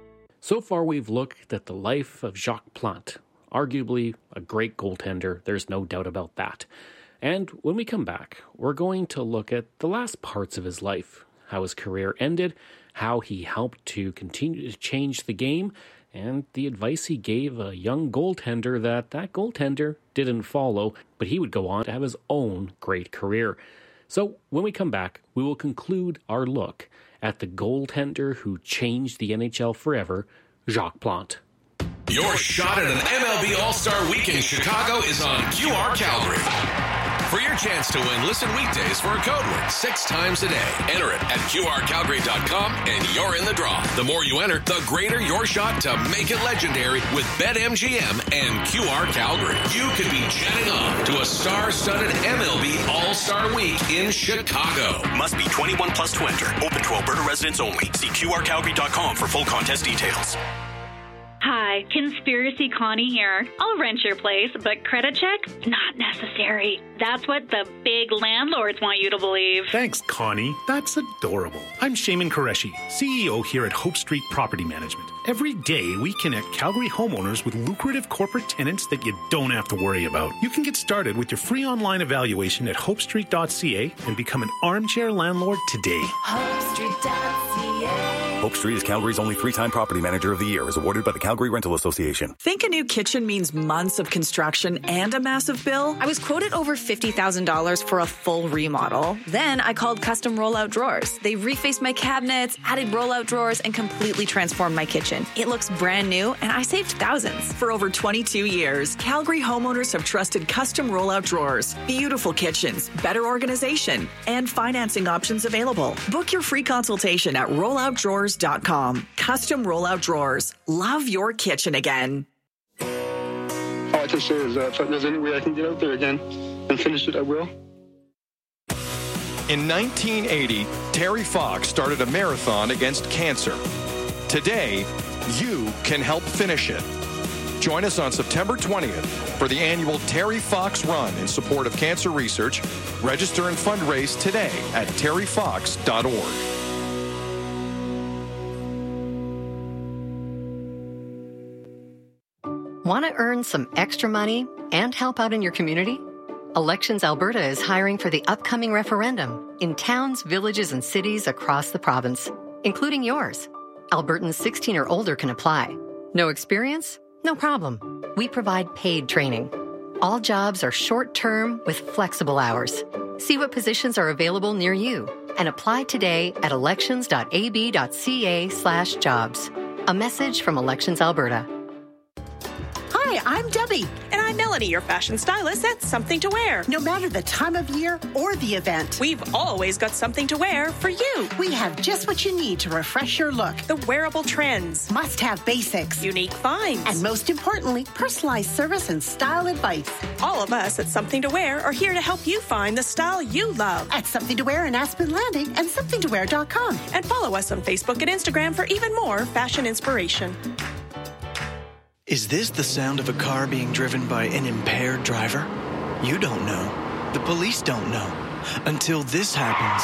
So far we've looked at the life of Jacques Plante, arguably a great goaltender, there's no doubt about that. And when we come back, we're going to look at the last parts of his life, how his career ended, how he helped to continue to change the game, and the advice he gave a young goaltender that that goaltender didn't follow, but he would go on to have his own great career. So when we come back, we will conclude our look at the goaltender who changed the N H L forever, Jacques Plante. Your shot at an M L B All-Star Week in Chicago is on Q R Calgary. For your chance to win, listen weekdays for a code word six times a day. Enter it at Q R Calgary dot com and you're in the draw. The more you enter, the greater your shot to make it legendary with BetMGM and Q R Calgary. You could be jetting on to a star-studded M L B All-Star Week in Chicago. Must be twenty-one plus to enter. Open to Alberta residents only. See Q R Calgary dot com for full contest details. Hi, Conspiracy Connie here. I'll rent your place, but credit check? Not necessary. That's what the big landlords want you to believe. Thanks, Connie. That's adorable. I'm Shaman Qureshi, C E O here at Hope Street Property Management. Every day, we connect Calgary homeowners with lucrative corporate tenants that you don't have to worry about. You can get started with your free online evaluation at hope street dot c a and become an armchair landlord today. hope street dot c a Hope Street is Calgary's only three-time property manager of the year, is awarded by the Calgary Rental Association. Think a new kitchen means months of construction and a massive bill? I was quoted over fifty thousand dollars for a full remodel. Then I called Custom Rollout Drawers. They refaced my cabinets, added rollout drawers, and completely transformed my kitchen. It looks brand new, and I saved thousands. For over twenty-two years, Calgary homeowners have trusted Custom Rollout Drawers. Beautiful kitchens, better organization, and financing options available. Book your free consultation at rollout drawers dot com. Custom Rollout Drawers. Love your kitchen again. All I can say is that if there's any way I can get out there again and finish it, I will. In nineteen eighty, Terry Fox started a marathon against cancer. Today, you can help finish it. Join us on September twentieth for the annual Terry Fox Run in support of cancer research. Register and fundraise today at terry fox dot org. Want to earn some extra money and help out in your community? Elections Alberta is hiring for the upcoming referendum in towns, villages, and cities across the province, including yours. Albertans sixteen or older can apply. No experience? No problem. We provide paid training. All jobs are short-term with flexible hours. See what positions are available near you and apply today at elections dot a b dot c a slash jobs. A message from Elections Alberta. Hi, I'm Debbie. And I'm Melanie, your fashion stylist at Something to Wear. No matter the time of year or the event, we've always got something to wear for you. We have just what you need to refresh your look. The wearable trends. Must-have basics. Unique finds. And most importantly, personalized service and style advice. All of us at Something to Wear are here to help you find the style you love. At Something to Wear in Aspen Landing and something to wear dot com. And follow us on Facebook and Instagram for even more fashion inspiration. Is this the sound of a car being driven by an impaired driver? You don't know. The police don't know. Until this happens.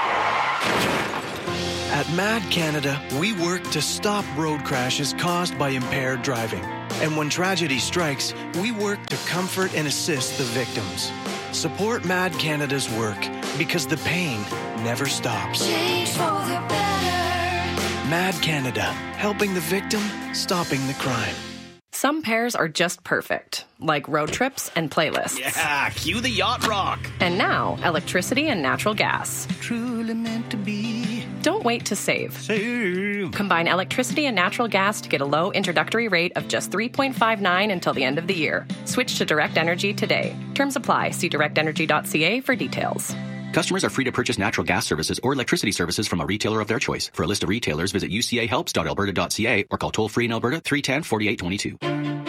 At Mad Canada, we work to stop road crashes caused by impaired driving. And when tragedy strikes, we work to comfort and assist the victims. Support Mad Canada's work because the pain never stops. Change for the better. Mad Canada, helping the victim, stopping the crime. Some pairs are just perfect, like road trips and playlists. Yeah, cue the yacht rock. And now, electricity and natural gas. Truly meant to be. Don't wait to save. Save. Combine electricity and natural gas to get a low introductory rate of just three point five nine until the end of the year. Switch to Direct Energy today. Terms apply. See direct energy dot c a for details. Customers are free to purchase natural gas services or electricity services from a retailer of their choice. For a list of retailers, visit u c a helps dot alberta dot c a or call toll-free in Alberta three one zero, four eight two two.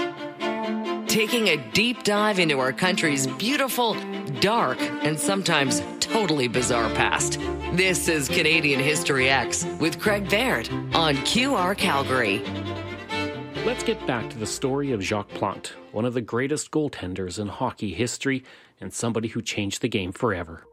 Taking a deep dive into our country's beautiful, dark, and sometimes totally bizarre past. This is Canadian History X with Craig Baird on Q R Calgary. Let's get back to the story of Jacques Plante, one of the greatest goaltenders in hockey history and somebody who changed the game forever.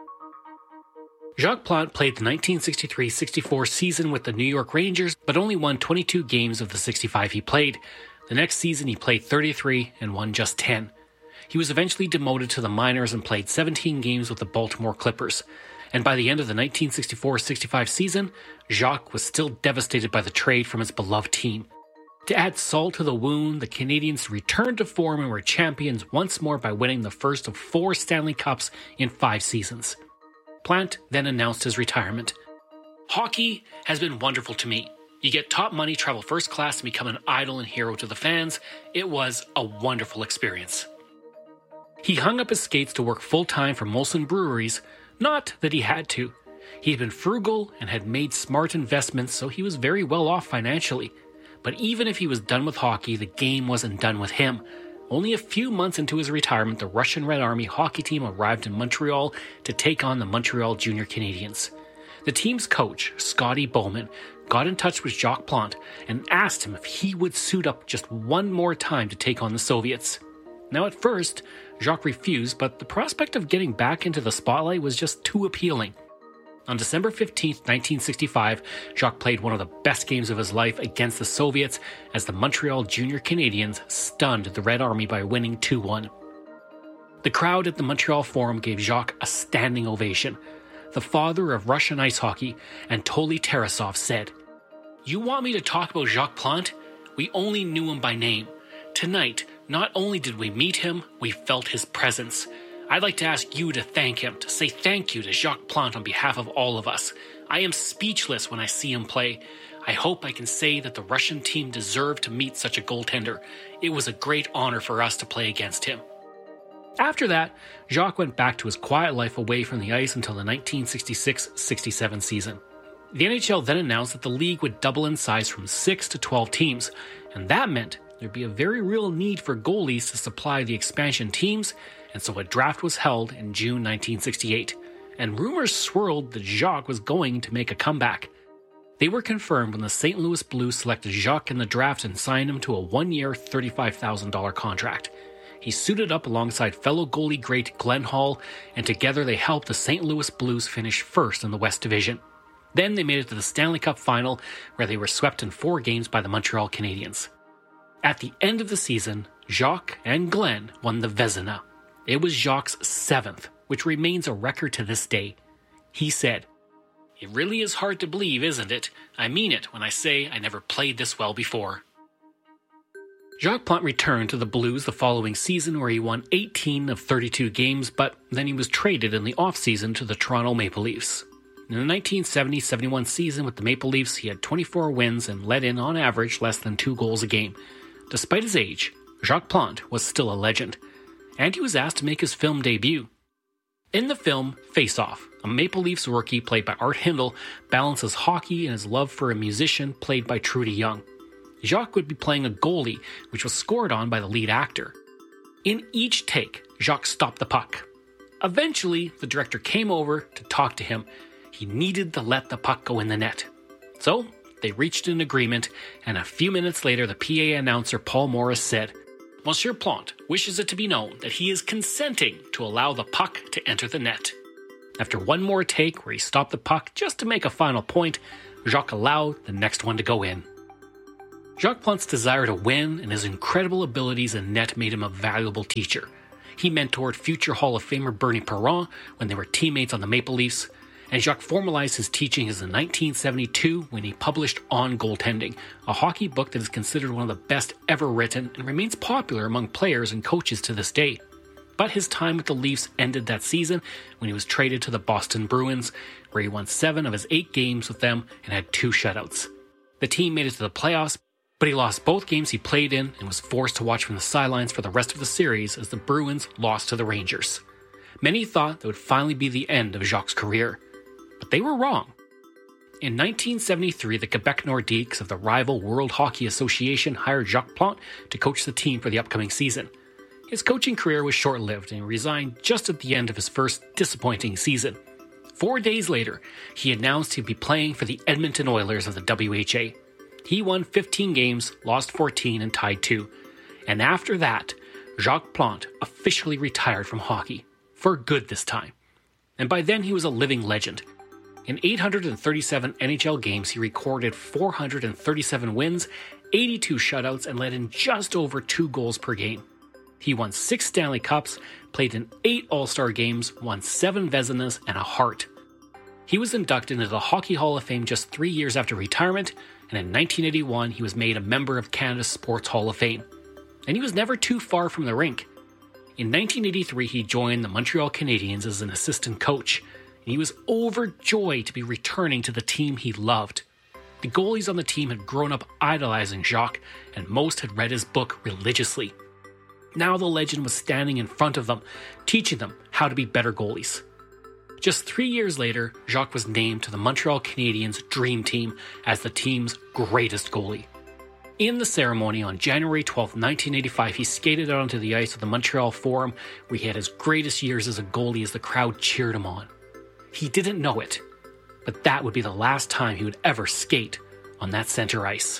Jacques Plante played the nineteen sixty-three sixty-four season with the New York Rangers, but only won twenty-two games of the sixty-five he played. The next season he played thirty-three and won just ten. He was eventually demoted to the minors and played seventeen games with the Baltimore Clippers. And by the end of the nineteen sixty-four sixty-five season, Jacques was still devastated by the trade from his beloved team. To add salt to the wound, the Canadiens returned to form and were champions once more by winning the first of four Stanley Cups in five seasons. Plante then announced his retirement. Hockey has been wonderful to me. You get top money, travel first class, and become an idol and hero to the fans. It was a wonderful experience. He hung up his skates to work full-time for Molson Breweries, not that he had to. He had been frugal and had made smart investments, so he was very well off financially. But even if he was done with hockey, the game wasn't done with him. Only a few months into his retirement, the Russian Red Army hockey team arrived in Montreal to take on the Montreal Junior Canadiens. The team's coach, Scotty Bowman, got in touch with Jacques Plante and asked him if he would suit up just one more time to take on the Soviets. Now at first, Jacques refused, but the prospect of getting back into the spotlight was just too appealing. On December fifteenth, nineteen sixty-five, Jacques played one of the best games of his life against the Soviets as the Montreal Junior Canadiens stunned the Red Army by winning two one. The crowd at the Montreal Forum gave Jacques a standing ovation. The father of Russian ice hockey, Anatoly Tarasov, said, "You want me to talk about Jacques Plante? We only knew him by name. Tonight, not only did we meet him, we felt his presence. I'd like to ask you to thank him, to say thank you to Jacques Plante on behalf of all of us. I am speechless when I see him play. I hope I can say that the Russian team deserved to meet such a goaltender. It was a great honor for us to play against him." After that, Jacques went back to his quiet life away from the ice until the nineteen sixty-six sixty-seven season. The N H L then announced that the league would double in size from six to twelve teams, and that meant there'd be a very real need for goalies to supply the expansion teams, and so a draft was held in June nineteen sixty-eight, and rumors swirled that Jacques was going to make a comeback. They were confirmed when the Saint Louis Blues selected Jacques in the draft and signed him to a one-year, thirty-five thousand dollars contract. He suited up alongside fellow goalie great Glenn Hall, and together they helped the Saint Louis Blues finish first in the West Division. Then they made it to the Stanley Cup Final, where they were swept in four games by the Montreal Canadiens. At the end of the season, Jacques and Glenn won the Vezina. It was Jacques' seventh, which remains a record to this day. He said, "It really is hard to believe, isn't it? I mean it when I say I never played this well before." Jacques Plante returned to the Blues the following season, where he won eighteen of thirty-two games, but then he was traded in the offseason to the Toronto Maple Leafs. In the nineteen seventy seventy-one season with the Maple Leafs, he had twenty-four wins and let in, on average, less than two goals a game. Despite his age, Jacques Plante was still a legend, and he was asked to make his film debut. In the film Face Off, a Maple Leafs rookie played by Art Hindle balances hockey and his love for a musician played by Trudy Young. Jacques would be playing a goalie, which was scored on by the lead actor. In each take, Jacques stopped the puck. Eventually, the director came over to talk to him. He needed to let the puck go in the net. So, They reached an agreement, and a few minutes later, the P A announcer Paul Morris said, "Monsieur Plante wishes it to be known that he is consenting to allow the puck to enter the net." After one more take where he stopped the puck just to make a final point, Jacques allowed the next one to go in. Jacques Plante's desire to win and his incredible abilities in net made him a valuable teacher. He mentored future Hall of Famer Bernie Perron when they were teammates on the Maple Leafs, and Jacques formalized his teachings in nineteen seventy-two when he published On Goaltending, a hockey book that is considered one of the best ever written and remains popular among players and coaches to this day. But his time with the Leafs ended that season when he was traded to the Boston Bruins, where he won seven of his eight games with them and had two shutouts. The team made it to the playoffs, but he lost both games he played in and was forced to watch from the sidelines for the rest of the series as the Bruins lost to the Rangers. Many thought that would finally be the end of Jacques' career, but they were wrong. In nineteen seventy-three, the Quebec Nordiques of the rival World Hockey Association hired Jacques Plante to coach the team for the upcoming season. His coaching career was short-lived and he resigned just at the end of his first disappointing season. Four days later, he announced he'd be playing for the Edmonton Oilers of the W H A. He won fifteen games, lost fourteen, and tied two. And after that, Jacques Plante officially retired from hockey. For good this time. And by then he was a living legend. In eight hundred thirty-seven N H L games, he recorded four hundred thirty-seven wins, eighty-two shutouts, and let in just over two goals per game. He won six Stanley Cups, played in eight All-Star games, won seven Vezinas, and a Hart. He was inducted into the Hockey Hall of Fame just three years after retirement, and in nineteen eighty-one he was made a member of Canada's Sports Hall of Fame. And he was never too far from the rink. In nineteen eighty-three he joined the Montreal Canadiens as an assistant coach, and he was overjoyed to be returning to the team he loved. The goalies on the team had grown up idolizing Jacques, and most had read his book religiously. Now the legend was standing in front of them, teaching them how to be better goalies. Just three years later, Jacques was named to the Montreal Canadiens' Dream Team as the team's greatest goalie. In the ceremony on January twelfth, nineteen eighty-five, he skated out onto the ice of the Montreal Forum, where he had his greatest years as a goalie as the crowd cheered him on. He didn't know it, but that would be the last time he would ever skate on that center ice.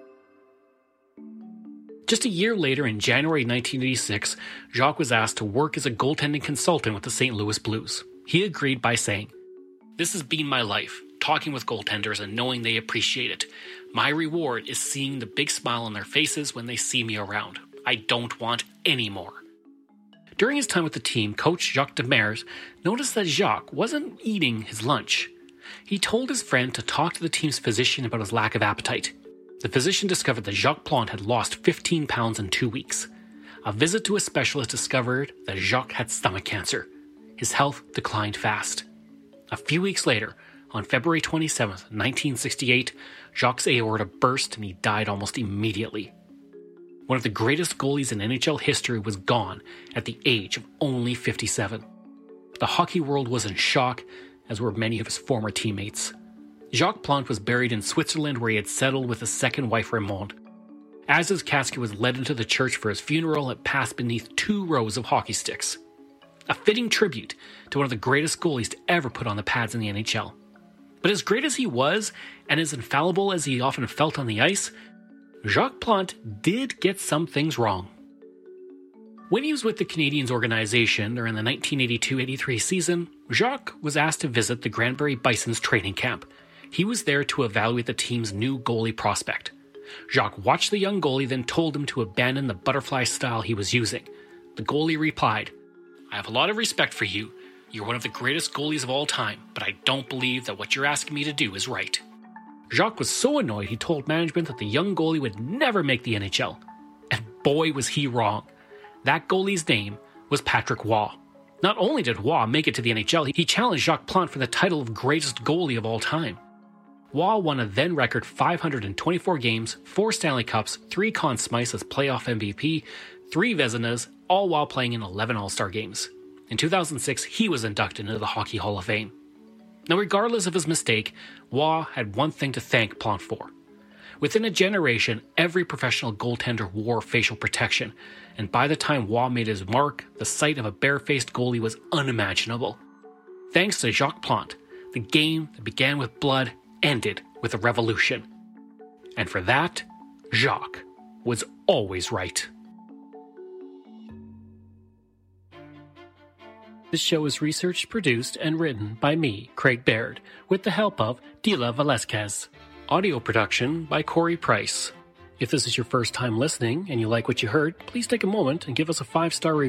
Just a year later, in January nineteen eighty-six, Jacques was asked to work as a goaltending consultant with the Saint Louis Blues. He agreed by saying, "This has been my life, talking with goaltenders and knowing they appreciate it. My reward is seeing the big smile on their faces when they see me around. I don't want any more." During his time with the team, coach Jacques Demers noticed that Jacques wasn't eating his lunch. He told his friend to talk to the team's physician about his lack of appetite. The physician discovered that Jacques Plante had lost fifteen pounds in two weeks. A visit to a specialist discovered that Jacques had stomach cancer. His health declined fast. A few weeks later, on February twenty-seventh, nineteen sixty-eight, Jacques' aorta burst and he died almost immediately. One of the greatest goalies in N H L history was gone at the age of only fifty-seven. The hockey world was in shock, as were many of his former teammates. Jacques Plante was buried in Switzerland, where he had settled with his second wife Raymonde. As his casket was led into the church for his funeral, it passed beneath two rows of hockey sticks. A fitting tribute to one of the greatest goalies to ever put on the pads in the N H L. But as great as he was, and as infallible as he often felt on the ice, Jacques Plante did get some things wrong. When he was with the Canadiens organization during the nineteen eighty-two eighty-three season, Jacques was asked to visit the Granbury Bison's training camp. He was there to evaluate the team's new goalie prospect. Jacques watched the young goalie, then told him to abandon the butterfly style he was using. The goalie replied, "I have a lot of respect for you. You're one of the greatest goalies of all time, but I don't believe that what you're asking me to do is right." Jacques was so annoyed he told management that the young goalie would never make the N H L. And boy was he wrong. That goalie's name was Patrick Roy. Not only did Roy make it to the N H L, he challenged Jacques Plante for the title of greatest goalie of all time. Roy won a then-record five hundred twenty-four games, four Stanley Cups, three Conn Smythes as playoff M V P, three Vezinas, all while playing in eleven All-Star games. In two thousand six, he was inducted into the Hockey Hall of Fame. Now, regardless of his mistake, Roy had one thing to thank Plante for. Within a generation, every professional goaltender wore facial protection, and by the time Roy made his mark, the sight of a barefaced goalie was unimaginable. Thanks to Jacques Plante, the game that began with blood ended with a revolution. And for that, Jacques was always right. This show is researched, produced, and written by me, Craig Baird, with the help of Dila Velasquez. Audio production by Corey Price. If this is your first time listening and you like what you heard, please take a moment and give us a five-star review.